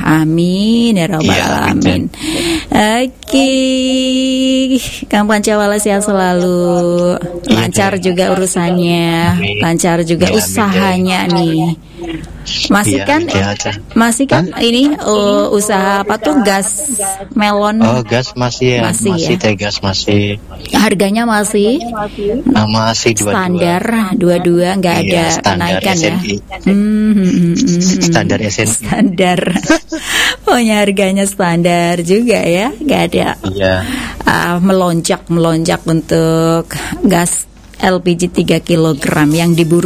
Amin ya rabbal alamin. Oke, Kang Pancawala sehat selalu, lancar juga urusannya, lancar juga usahanya nih. Masih kan ini usaha apa tuh, gas melon? Oh, gas masih ya, masih teh gas masih. Harganya masih standar 22, nggak ada kenaikan ya. Standar SNI. Standar. Pokoknya harganya standar juga ya, nggak ada melonjak untuk gas LPG 3 kg yang diburu